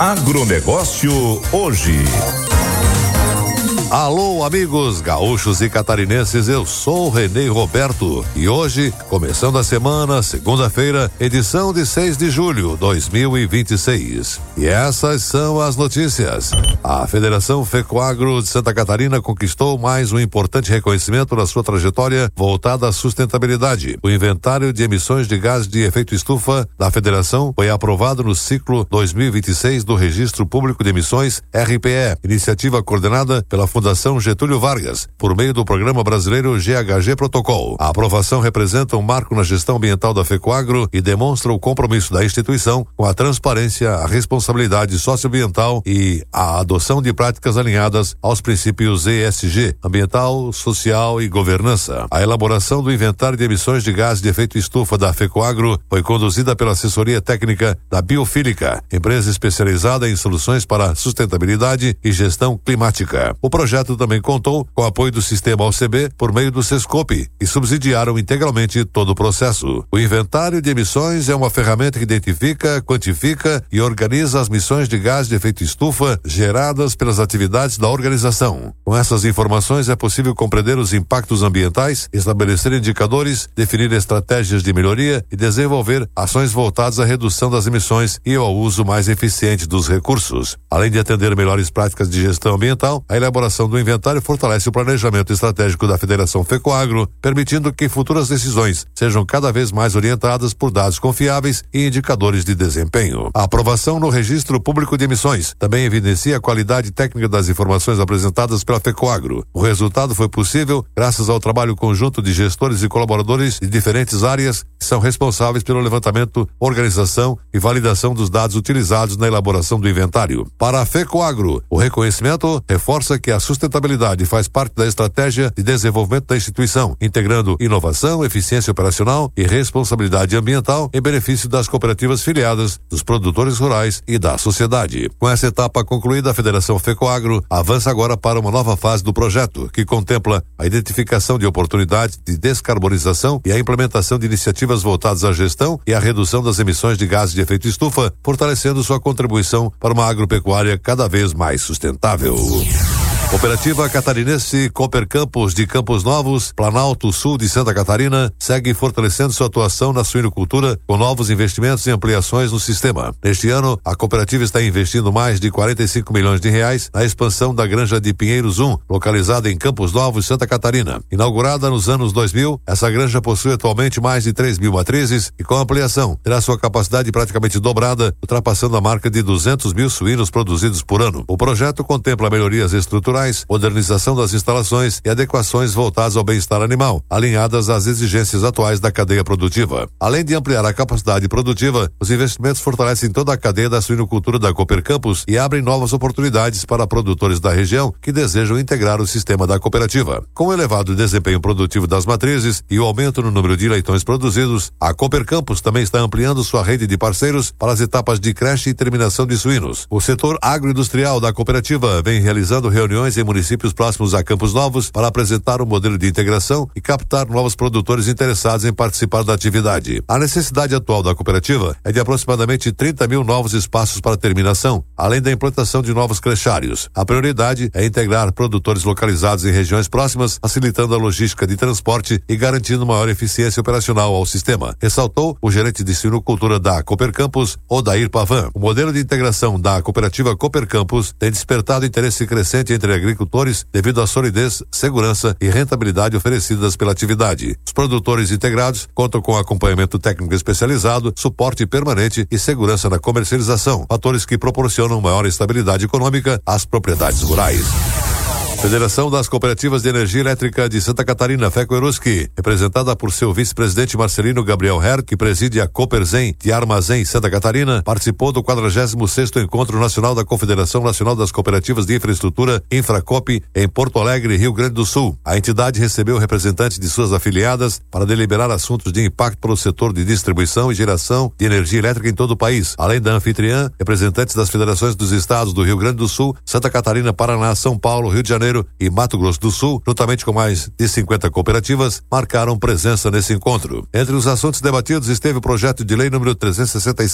Agronegócio hoje. Alô, amigos gaúchos e catarinenses, eu sou Renê Roberto e hoje, começando a semana, segunda-feira, edição de 6 de julho de 2026. E essas são as notícias. A Federação FECOAGRO de Santa Catarina conquistou mais um importante reconhecimento na sua trajetória voltada à sustentabilidade. O inventário de emissões de gases de efeito estufa da Federação foi aprovado no ciclo 2026 do Registro Público de Emissões, RPE, iniciativa coordenada pela Fundação Getúlio Vargas, por meio do Programa Brasileiro GHG Protocol. A aprovação representa um marco na gestão ambiental da FECOAGRO e demonstra o compromisso da instituição com a transparência, a responsabilidade socioambiental e a adoção de práticas alinhadas aos princípios ESG, ambiental, social e governança. A elaboração do inventário de emissões de gases de efeito estufa da FECOAGRO foi conduzida pela assessoria técnica da Biofílica, empresa especializada em soluções para sustentabilidade e gestão climática. O projeto também contou com o apoio do sistema OCB por meio do Sescope e subsidiaram integralmente todo o processo. O inventário de emissões é uma ferramenta que identifica, quantifica e organiza as emissões de gases de efeito estufa geradas pelas atividades da organização. Com essas informações é possível compreender os impactos ambientais, estabelecer indicadores, definir estratégias de melhoria e desenvolver ações voltadas à redução das emissões e ao uso mais eficiente dos recursos. Além de atender melhores práticas de gestão ambiental, a elaboração do inventário fortalece o planejamento estratégico da Federação FECOAGRO, permitindo que futuras decisões sejam cada vez mais orientadas por dados confiáveis e indicadores de desempenho. A aprovação no Registro Público de Emissões também evidencia a qualidade técnica das informações apresentadas pela FECOAGRO. O resultado foi possível graças ao trabalho conjunto de gestores e colaboradores de diferentes áreas que são responsáveis pelo levantamento, organização e validação dos dados utilizados na elaboração do inventário. Para a FECOAGRO, o reconhecimento reforça que a sustentabilidade faz parte da estratégia de desenvolvimento da instituição, integrando inovação, eficiência operacional e responsabilidade ambiental em benefício das cooperativas filiadas, dos produtores rurais e da sociedade. Com essa etapa concluída, a Federação FECOAGRO avança agora para uma nova fase do projeto, que contempla a identificação de oportunidades de descarbonização e a implementação de iniciativas voltadas à gestão e à redução das emissões de gases de efeito estufa, fortalecendo sua contribuição para uma agropecuária cada vez mais sustentável. Cooperativa Catarinense Cooper Campos de Campos Novos, Planalto Sul de Santa Catarina, segue fortalecendo sua atuação na suinocultura com novos investimentos e ampliações no sistema. Neste ano, a cooperativa está investindo mais de 45 milhões de reais na expansão da Granja de Pinheiros 1, localizada em Campos Novos, Santa Catarina. Inaugurada nos anos 2000, essa granja possui atualmente mais de 3 mil matrizes e, com a ampliação, terá sua capacidade praticamente dobrada, ultrapassando a marca de 200 mil suínos produzidos por ano. O projeto contempla melhorias estruturais, modernização das instalações e adequações voltadas ao bem-estar animal, alinhadas às exigências atuais da cadeia produtiva. Além de ampliar a capacidade produtiva, os investimentos fortalecem toda a cadeia da suinocultura da Cooper Campos e abrem novas oportunidades para produtores da região que desejam integrar o sistema da cooperativa. Com o elevado desempenho produtivo das matrizes e o aumento no número de leitões produzidos, a Cooper Campos também está ampliando sua rede de parceiros para as etapas de creche e terminação de suínos. O setor agroindustrial da cooperativa vem realizando reuniões em municípios próximos a Campos Novos para apresentar um modelo de integração e captar novos produtores interessados em participar da atividade. A necessidade atual da cooperativa é de aproximadamente 30 mil novos espaços para terminação, além da implantação de novos crechários. A prioridade é integrar produtores localizados em regiões próximas, facilitando a logística de transporte e garantindo maior eficiência operacional ao sistema, ressaltou o gerente de suinocultura da Cooper Campos, Odair Pavan. O modelo de integração da cooperativa Cooper Campos tem despertado interesse crescente entre agricultores devido à solidez, segurança e rentabilidade oferecidas pela atividade. Os produtores integrados contam com acompanhamento técnico especializado, suporte permanente e segurança na comercialização, fatores que proporcionam maior estabilidade econômica às propriedades rurais. Federação das Cooperativas de Energia Elétrica de Santa Catarina, FECOERUSC, representada por seu vice-presidente Marcelino Gabriel Herr, que preside a Cooperzem de Armazém, Santa Catarina, participou do 46º Encontro Nacional da Confederação Nacional das Cooperativas de Infraestrutura, Infracop, em Porto Alegre, Rio Grande do Sul. A entidade recebeu representantes de suas afiliadas para deliberar assuntos de impacto para o setor de distribuição e geração de energia elétrica em todo o país. Além da anfitriã, representantes das federações dos estados do Rio Grande do Sul, Santa Catarina, Paraná, São Paulo, Rio de Janeiro e Mato Grosso do Sul, juntamente com mais de 50 cooperativas, marcaram presença nesse encontro. Entre os assuntos debatidos esteve o projeto de lei número 367